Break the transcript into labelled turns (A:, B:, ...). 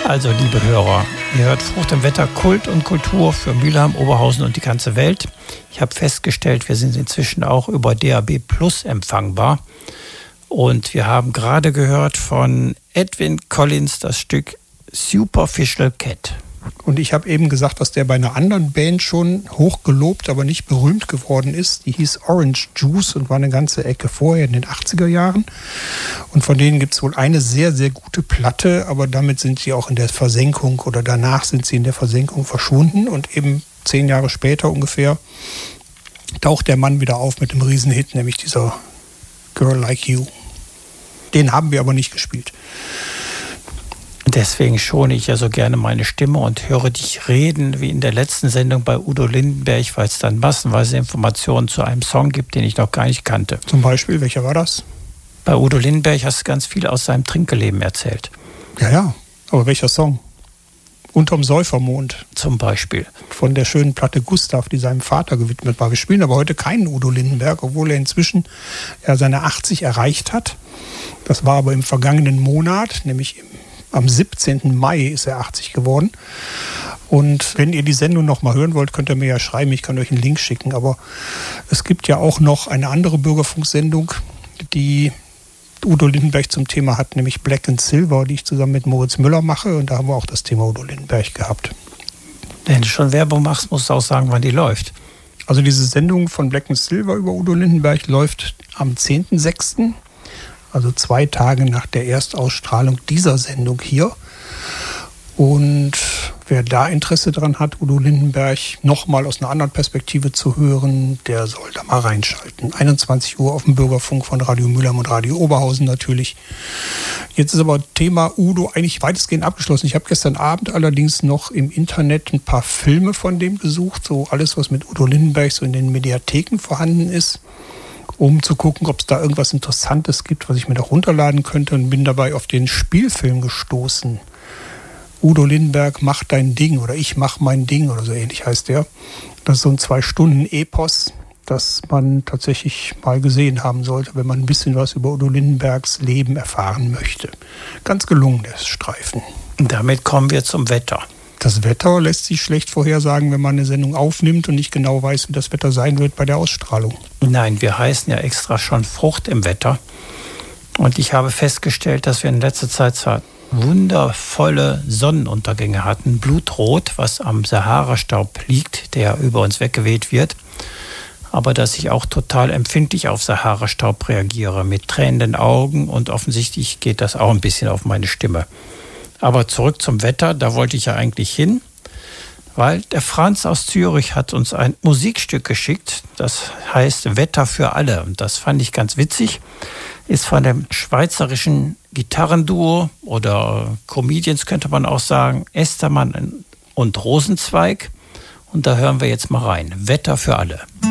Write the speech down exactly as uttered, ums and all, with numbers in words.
A: Also, liebe Hörer, ihr hört Frucht im Wetter, Kult und Kultur für Mülheim, Oberhausen und die ganze Welt. Ich habe festgestellt, wir sind inzwischen auch über D A B Plus empfangbar. Und wir haben gerade gehört von Edwyn Collins das Stück Superficial Cat.
B: Und ich habe eben gesagt, dass der bei einer anderen Band schon hochgelobt, aber nicht berühmt geworden ist. Die hieß Orange Juice und war eine ganze Ecke vorher in den achtziger Jahren. Und von denen gibt es wohl eine sehr, sehr gute Platte, aber damit sind sie auch in der Versenkung oder danach sind sie in der Versenkung verschwunden. Und eben zehn Jahre später ungefähr taucht der Mann wieder auf mit einem Riesenhit, nämlich dieser Girl Like You. Den haben wir aber nicht gespielt.
A: Deswegen schone ich ja so gerne meine Stimme und höre dich reden, wie in der letzten Sendung bei Udo Lindenberg, weil es dann massenweise Informationen zu einem Song gibt, den ich noch gar nicht kannte.
B: Zum Beispiel, welcher war das?
A: Bei Udo Lindenberg hast du ganz viel aus seinem Trinkgeleben erzählt.
B: Ja, ja, aber welcher Song? Unterm Säufermond.
A: Zum Beispiel.
B: Von der schönen Platte Gustav, die seinem Vater gewidmet war. Wir spielen aber heute keinen Udo Lindenberg, obwohl er inzwischen ja seine achtzig erreicht hat. Das war aber im vergangenen Monat, nämlich im Am siebzehnten Mai ist er achtzig geworden. Und wenn ihr die Sendung noch mal hören wollt, könnt ihr mir ja schreiben. Ich kann euch einen Link schicken. Aber es gibt ja auch noch eine andere Bürgerfunksendung, die Udo Lindenberg zum Thema hat, nämlich Black and Silver, die ich zusammen mit Moritz Müller mache. Und da haben wir auch das Thema Udo Lindenberg gehabt.
A: Wenn du schon Werbung machst, musst du auch sagen, wann die läuft.
B: Also diese Sendung von Black and Silver über Udo Lindenberg läuft am zehnten sechsten Also zwei Tage nach der Erstausstrahlung dieser Sendung hier. Und wer da Interesse dran hat, Udo Lindenberg nochmal aus einer anderen Perspektive zu hören, der soll da mal reinschalten. einundzwanzig Uhr auf dem Bürgerfunk von Radio Mülheim und Radio Oberhausen natürlich. Jetzt ist aber Thema Udo eigentlich weitestgehend abgeschlossen. Ich habe gestern Abend allerdings noch im Internet ein paar Filme von dem gesucht. So alles, was mit Udo Lindenberg so in den Mediatheken vorhanden ist, um zu gucken, ob es da irgendwas Interessantes gibt, was ich mir da runterladen könnte, und bin dabei auf den Spielfilm gestoßen. Udo Lindenberg macht dein Ding oder Ich mach mein Ding oder so ähnlich heißt der. Das ist so ein Zwei-Stunden-Epos, das man tatsächlich mal gesehen haben sollte, wenn man ein bisschen was über Udo Lindenbergs Leben erfahren möchte. Ganz gelungen, der Streifen.
A: Und damit kommen wir zum Wetter.
B: Das Wetter lässt sich schlecht vorhersagen, wenn man eine Sendung aufnimmt und nicht genau weiß, wie das Wetter sein wird bei der Ausstrahlung.
A: Nein, wir heißen ja extra schon Frucht im Wetter. Und ich habe festgestellt, dass wir in letzter Zeit zwar wundervolle Sonnenuntergänge hatten, blutrot, was am Sahara-Staub liegt, der über uns weggeweht wird, aber dass ich auch total empfindlich auf Sahara-Staub reagiere, mit tränenden Augen, und offensichtlich geht das auch ein bisschen auf meine Stimme. Aber zurück zum Wetter, da wollte ich ja eigentlich hin, weil der Franz aus Zürich hat uns ein Musikstück geschickt, das heißt Wetter für alle. Und das fand ich ganz witzig, ist von dem schweizerischen Gitarrenduo oder Comedians könnte man auch sagen, Estermann und Rosenzweig. Und da hören wir jetzt mal rein. Wetter für alle.